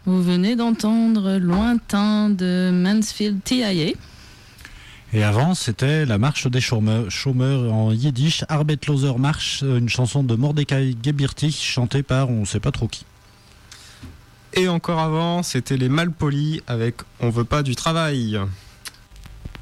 Vous venez d'entendre Lointain de Mansfield TIA. Et avant, c'était la marche des chômeurs en yiddish, Arbeitsloser Marsch, une chanson de Mordecai Gebirti, chantée par on ne sait pas trop qui. Et encore avant, c'était les Malpolis avec On veut pas du travail.